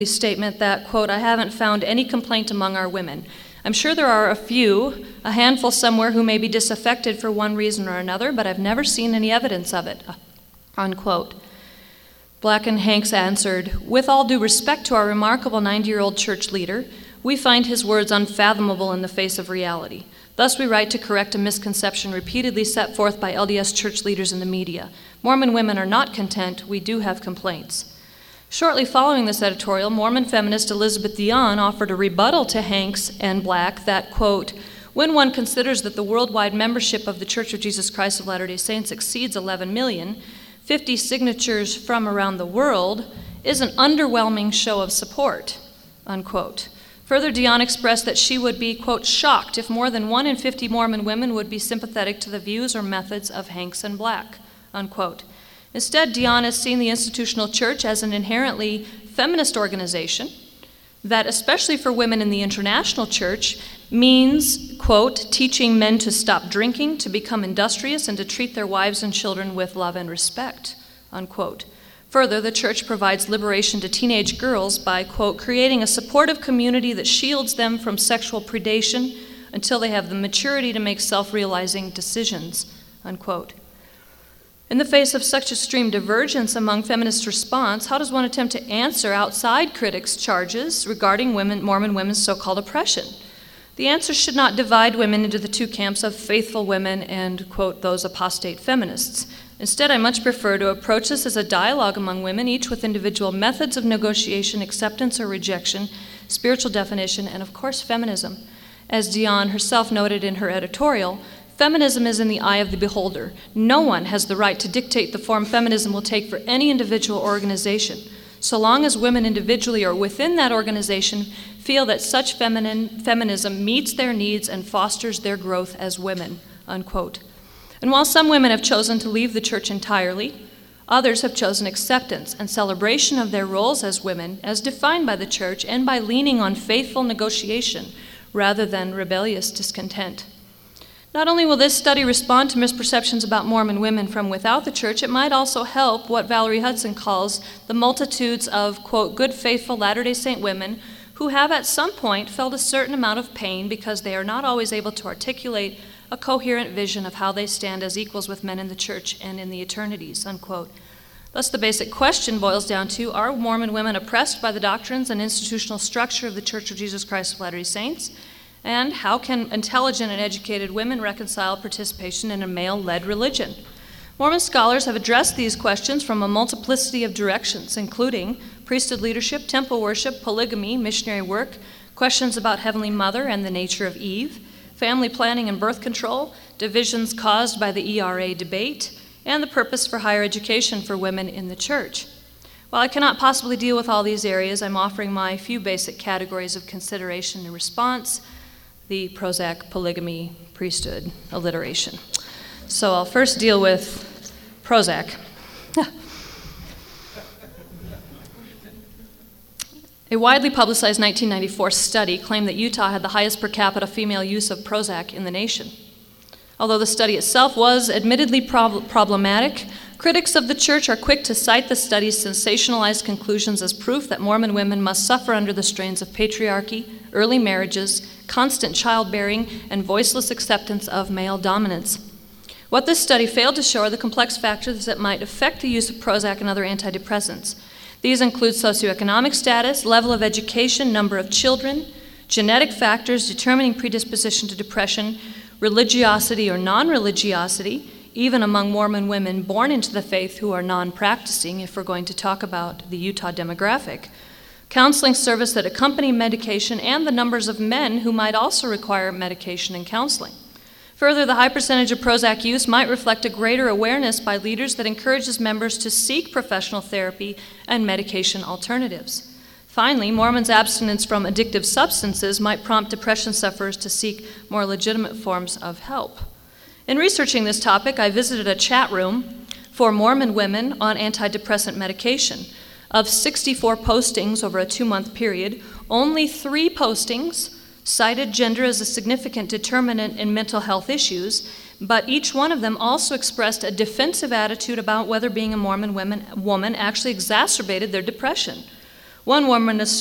statement that, quote, "I haven't found any complaint among our women. I'm sure there are a handful somewhere who may be disaffected for one reason or another, but I've never seen any evidence of it," unquote. Black and Hanks answered, "With all due respect to our remarkable 90-year-old church leader, we find his words unfathomable in the face of reality. Thus we write to correct a misconception repeatedly set forth by LDS church leaders in the media. Mormon women are not content. We do have complaints." Shortly following this editorial, Mormon feminist Elizabeth Dion offered a rebuttal to Hanks and Black that, quote, "When one considers that the worldwide membership of the Church of Jesus Christ of Latter-day Saints exceeds 11 million, 50 signatures from around the world is an underwhelming show of support," unquote. Further, Dion expressed that she would be, quote, "shocked if more than 1 in 50 Mormon women would be sympathetic to the views or methods of Hanks and Black," unquote. Instead, Dion has seen the institutional church as an inherently feminist organization that, especially for women in the international church, means, quote, "teaching men to stop drinking, to become industrious, and to treat their wives and children with love and respect," unquote. Further, the church provides liberation to teenage girls by, quote, "creating a supportive community that shields them from sexual predation until they have the maturity to make self-realizing decisions," unquote. In the face of such extreme divergence among feminist response, how does one attempt to answer outside critics' charges regarding Mormon women's so-called oppression? The answer should not divide women into the two camps of faithful women and, quote, "those apostate feminists." Instead, I much prefer to approach this as a dialogue among women, each with individual methods of negotiation, acceptance or rejection, spiritual definition, and of course, feminism. As Dion herself noted in her editorial, feminism is in the eye of the beholder. No one has the right to dictate the form feminism will take for any individual organization, so long as women individually or within that organization feel that such feminism meets their needs and fosters their growth as women," unquote. And while some women have chosen to leave the church entirely, others have chosen acceptance and celebration of their roles as women as defined by the church and by leaning on faithful negotiation rather than rebellious discontent. Not only will this study respond to misperceptions about Mormon women from without the church, it might also help what Valerie Hudson calls the multitudes of, quote, "good, faithful Latter-day Saint women who have at some point felt a certain amount of pain because they are not always able to articulate a coherent vision of how they stand as equals with men in the church and in the eternities," unquote. Thus, the basic question boils down to, are Mormon women oppressed by the doctrines and institutional structure of the Church of Jesus Christ of Latter-day Saints? And how can intelligent and educated women reconcile participation in a male-led religion? Mormon scholars have addressed these questions from a multiplicity of directions, including priesthood leadership, temple worship, polygamy, missionary work, questions about Heavenly Mother and the nature of Eve, family planning and birth control, divisions caused by the ERA debate, and the purpose for higher education for women in the church. While I cannot possibly deal with all these areas, I'm offering my few basic categories of consideration and response: the Prozac, polygamy, priesthood, alliteration. So I'll first deal with Prozac. A widely publicized 1994 study claimed that Utah had the highest per capita female use of Prozac in the nation. Although the study itself was admittedly problematic, critics of the church are quick to cite the study's sensationalized conclusions as proof that Mormon women must suffer under the strains of patriarchy, early marriages, constant childbearing, and voiceless acceptance of male dominance. What this study failed to show are the complex factors that might affect the use of Prozac and other antidepressants. These include socioeconomic status, level of education, number of children, genetic factors determining predisposition to depression, religiosity or non-religiosity, even among Mormon women born into the faith who are non-practicing, if we're going to talk about the Utah demographic, counseling service that accompany medication, and the numbers of men who might also require medication and counseling. Further, the high percentage of Prozac use might reflect a greater awareness by leaders that encourages members to seek professional therapy and medication alternatives. Finally, Mormons' abstinence from addictive substances might prompt depression sufferers to seek more legitimate forms of help. In researching this topic, I visited a chat room for Mormon women on antidepressant medication. Of 64 postings over a 2-month period, only 3 postings cited gender as a significant determinant in mental health issues, but each one of them also expressed a defensive attitude about whether being a Mormon woman actually exacerbated their depression. One woman